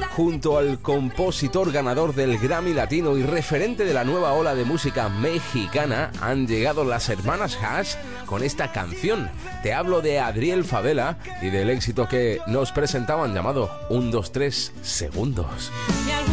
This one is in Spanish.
Junto al compositor ganador del Grammy Latino y referente de la nueva ola de música mexicana, han llegado las hermanas Hash con esta canción. Te hablo de Adriel Favela y del éxito que nos presentaban llamado 1, 2, 3 segundos.